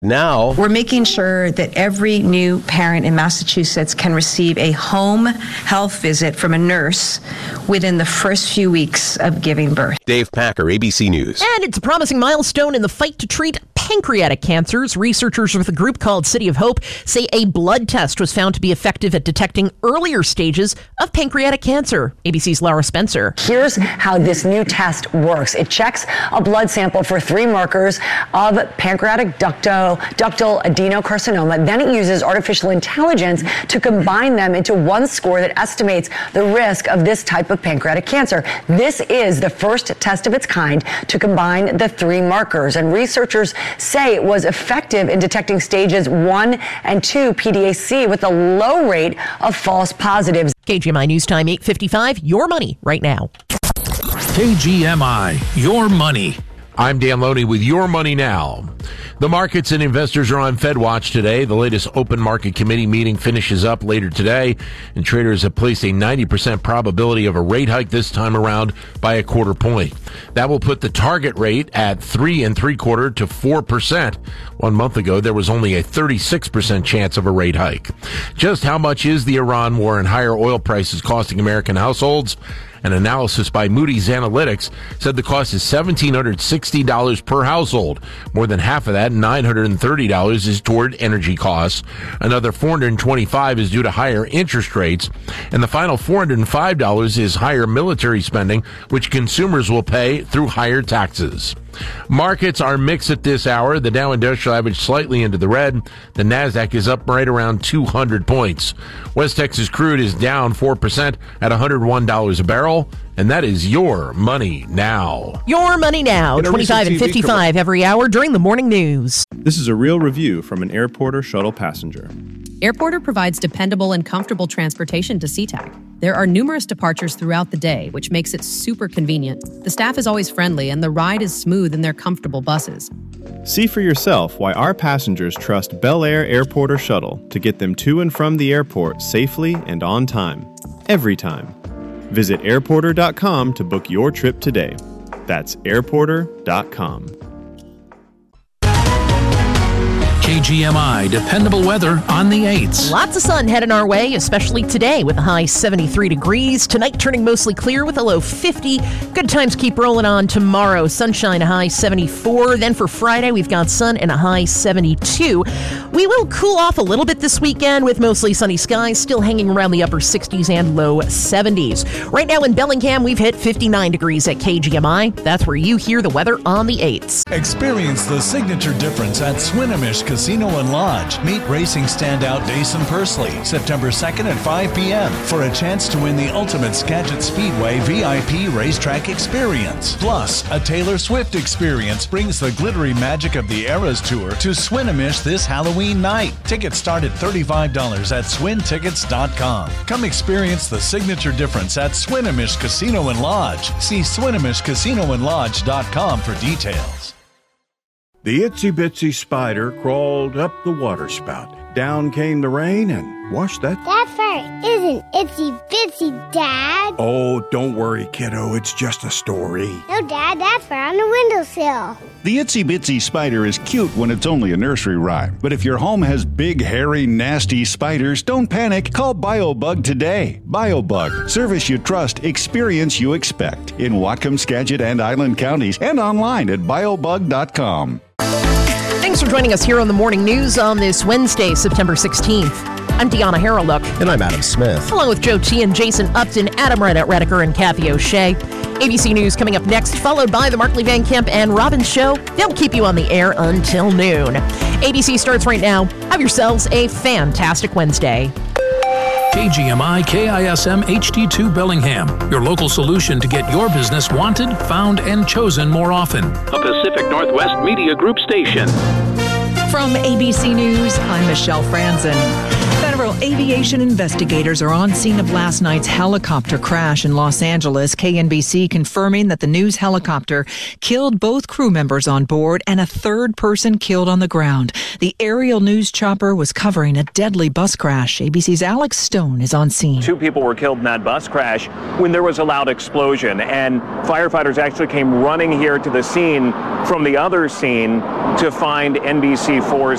Now, we're making sure that every new parent in Massachusetts can receive a home health visit from a nurse within the first few weeks of giving birth. Dave Packer, ABC News. And it's a promising milestone in the fight to treat pancreatic cancers. Researchers with a group called City of Hope say a blood test was found to be effective at detecting earlier stages of pancreatic cancer. ABC's Laura Spencer. Here's how this new test works. It checks a blood sample for 3 markers of pancreatic ductal adenocarcinoma. Then it uses artificial intelligence to combine them into one score that estimates the risk of this type of pancreatic cancer. This is the first test of its kind to combine the 3 markers, and researchers say it was effective in detecting stages 1 and 2 PDAC with a low rate of false positives. KGMI News Time 8:55. Your money right now. KGMI, your money. I'm Dan Loney with Your Money Now. The markets and investors are on Fed watch today. The latest open market committee meeting finishes up later today, and traders have placed a 90% probability of a rate hike this time around by a quarter point. That will put the target rate at 3.75% to 4%. 1 month ago, there was only a 36% chance of a rate hike. Just how much is the Iran war and higher oil prices costing American households? An analysis by Moody's Analytics said the cost is $1,760 per household. More than half of that, $930, is toward energy costs. Another $425 is due to higher interest rates. And the final $405 is higher military spending, which consumers will pay through higher taxes. Markets are mixed at this hour. The Dow Industrial Average slightly into the red. The Nasdaq is up right around 200 points. West Texas crude is down 4% at $101 a barrel. And that is Your Money Now. Your Money Now, 25 and 55 every hour during the morning news. This is a real review from an Airporter shuttle passenger. Airporter provides dependable and comfortable transportation to SeaTac. There are numerous departures throughout the day, which makes it super convenient. The staff is always friendly, and the ride is smooth in their comfortable buses. See for yourself why our passengers trust Bel Air Airporter Shuttle to get them to and from the airport safely and on time. Every time. Visit airporter.com to book your trip today. That's airporter.com. KGMI, dependable weather on the 8s. Lots of sun heading our way, especially today with a high 73 degrees. Tonight turning mostly clear with a low 50. Good times keep rolling on tomorrow. Sunshine, a high 74. Then for Friday, we've got sun and a high 72. We will cool off a little bit this weekend with mostly sunny skies, still hanging around the upper 60s and low 70s. Right now in Bellingham, we've hit 59 degrees at KGMI. That's where you hear the weather on the 8s. Experience the signature difference at Swinomish Casino and Lodge. Meet racing standout Dason Pursley September 2nd at 5 p.m. for a chance to win the ultimate Skagit Speedway VIP racetrack experience. Plus, a Taylor Swift experience brings the glittery magic of the Eras Tour to Swinomish this Halloween night. Tickets start at $35 at swintickets.com. Come experience the signature difference at Swinomish Casino and Lodge. See SwinomishCasinoandLodge.com for details. The itsy bitsy spider crawled up the waterspout. Down came the rain and washed that. That fairy isn't itsy bitsy, Dad. Oh, don't worry, kiddo. It's just a story. No, Dad, that's fur on the windowsill. The itsy bitsy spider is cute when it's only a nursery rhyme. But if your home has big, hairy, nasty spiders, don't panic. Call BioBug today. BioBug. Service you trust, experience you expect. In Whatcom, Skagit, and Island counties, and online at biobug.com. Thanks for joining us here on the Morning News on this Wednesday, September 16th. I'm Deanna Harreluk. And I'm Adam Smith. Along with Joe T and Jason Upton, Adam Redeker, and Kathy O'Shea. ABC News coming up next, followed by the Markley Van Camp and Robbins Show. They'll keep you on the air until noon. ABC starts right now. Have yourselves a fantastic Wednesday. KGMI KISM HD2 Bellingham, your local solution to get your business wanted, found, and chosen more often. A Pacific Northwest Media Group station. From ABC News, I'm Michelle Franzen. Federal aviation investigators are on scene of last night's helicopter crash in Los Angeles. KNBC confirming that the news helicopter killed both crew members on board and a third person killed on the ground. The aerial news chopper was covering a deadly bus crash. ABC's Alex Stone is on scene. 2 people were killed in that bus crash when there was a loud explosion, and firefighters actually came running here to the scene from the other scene to find NBC4's